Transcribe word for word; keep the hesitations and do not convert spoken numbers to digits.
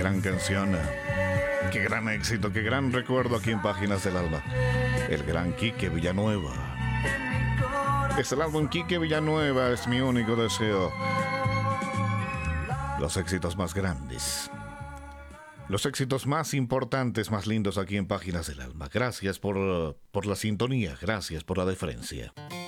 gran canción, qué gran éxito, qué gran recuerdo aquí en Páginas del Alma. El gran Quique Villanueva. Es el álbum Quique Villanueva, es mi único deseo. Los éxitos más grandes, los éxitos más importantes, más lindos aquí en Páginas del Alma. Gracias por, por la sintonía, gracias por la deferencia.